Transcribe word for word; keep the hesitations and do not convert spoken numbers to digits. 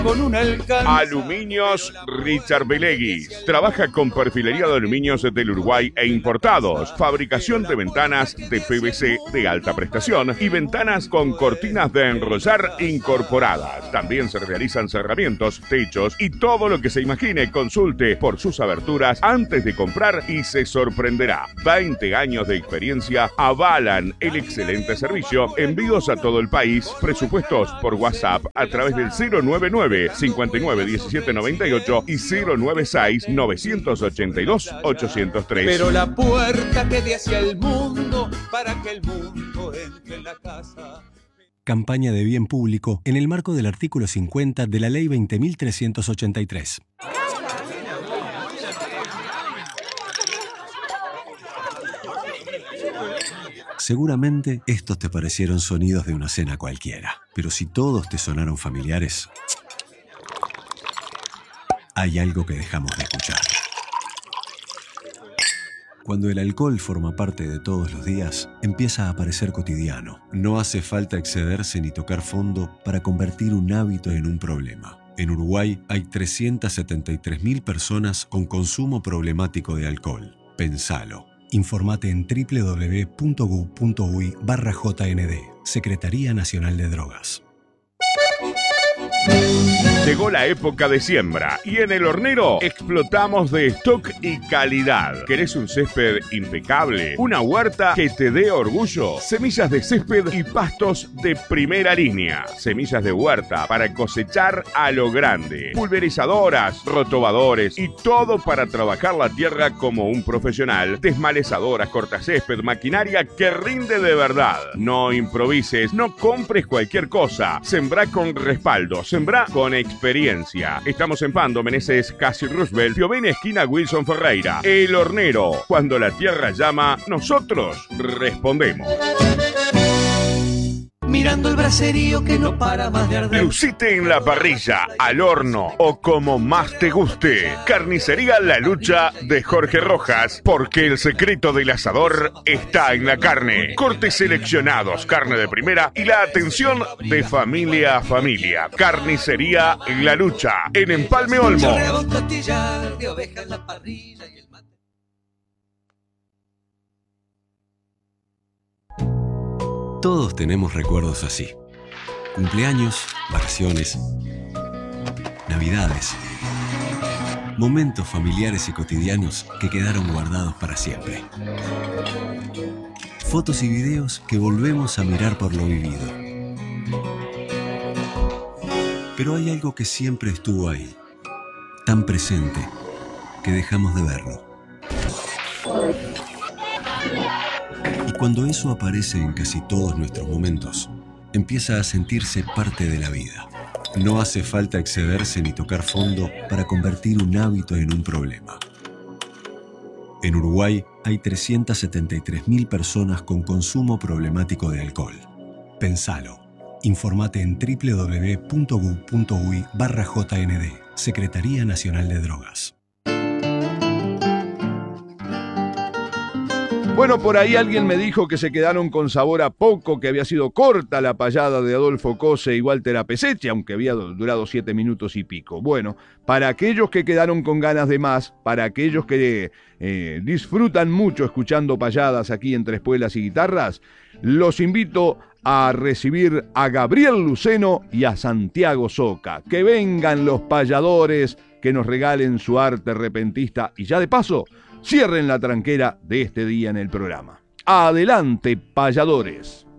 Con un alcance. Aluminios Richard Beleguis. Trabaja con perfilería de aluminios del Uruguay e importados. Fabricación de ventanas de P V C de alta prestación y ventanas con cortinas de enrollar incorporadas. También se realizan cerramientos, techos y todo lo que se imagine. Consulte por sus aberturas antes de comprar y se sorprenderá. veinte años de experiencia avalan el excelente servicio. Envíos a todo el país. Presupuestos por WhatsApp a través del cero nueve nueve, cincuenta y nueve, diecisiete, noventa y ocho y cero nueve seis, novecientos ochenta y dos, ochocientos tres. Pero la puerta que dé hacia el mundo para que el mundo entre en la casa. Campaña de bien público en el marco del artículo cincuenta de la Ley veinte mil trescientos ochenta y tres. Seguramente estos te parecieron sonidos de una cena cualquiera, pero si todos te sonaron familiares, hay algo que dejamos de escuchar. Cuando el alcohol forma parte de todos los días, empieza a parecer cotidiano. No hace falta excederse ni tocar fondo para convertir un hábito en un problema. En Uruguay hay trescientas setenta y tres mil personas con consumo problemático de alcohol. Pensalo. Informate en doble u doble u doble u punto gu punto uy barra J N D, Secretaría Nacional de Drogas. Llegó la época de siembra y en El Hornero explotamos de stock y calidad. ¿Querés un césped impecable? ¿Una huerta que te dé orgullo? Semillas de césped y pastos de primera línea. Semillas de huerta para cosechar a lo grande. Pulverizadoras, rotobadores y todo para trabajar la tierra como un profesional. Desmalezadoras, cortacésped, maquinaria que rinde de verdad. No improvises, no compres cualquier cosa. Sembrá con respaldo, sembrá con experiencia. Estamos en Pando, Meneses, Casi Roosevelt, Piovene, esquina Wilson Ferreira. El Hornero. Cuando la tierra llama, nosotros respondemos. Mirando el braserío que no para más de arder. Lucite en la parrilla, al horno o como más te guste. Carnicería La Lucha de Jorge Rojas, porque el secreto del asador está en la carne. Cortes seleccionados, carne de primera y la atención de familia a familia. Carnicería La Lucha, en Empalme Olmo. Todos tenemos recuerdos así. Cumpleaños, vacaciones, navidades. Momentos familiares y cotidianos que quedaron guardados para siempre. Fotos y videos que volvemos a mirar por lo vivido. Pero hay algo que siempre estuvo ahí, tan presente, que dejamos de verlo. Y cuando eso aparece en casi todos nuestros momentos, empieza a sentirse parte de la vida. No hace falta excederse ni tocar fondo para convertir un hábito en un problema. En Uruguay hay trescientas setenta y tres mil personas con consumo problemático de alcohol. Pensalo. Informate en doble u doble u doble u punto gu punto uy barra J N D, Secretaría Nacional de Drogas. Bueno, por ahí alguien me dijo que se quedaron con sabor a poco, que había sido corta la payada de Adolfo Cose y Walter Apesetti, aunque había durado siete minutos y pico. Bueno, para aquellos que quedaron con ganas de más, para aquellos que eh, disfrutan mucho escuchando payadas aquí entre espuelas y guitarras, los invito a recibir a Gabriel Luceno y a Santiago Soca. Que vengan los payadores, que nos regalen su arte repentista y ya de paso cierren la tranquera de este día en el programa. Adelante, payadores.